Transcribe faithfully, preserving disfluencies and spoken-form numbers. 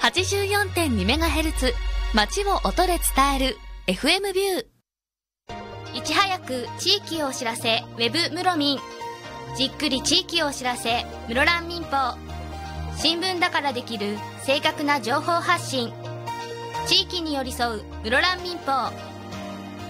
はちじゅうよんてんにメガヘルツ 街を音で伝える エフエム ビュー。 いち早く地域をお知らせウェブムロミン。じっくり地域をお知らせ室蘭民報。新聞だからできる正確な情報発信。地域に寄り添う室蘭民報。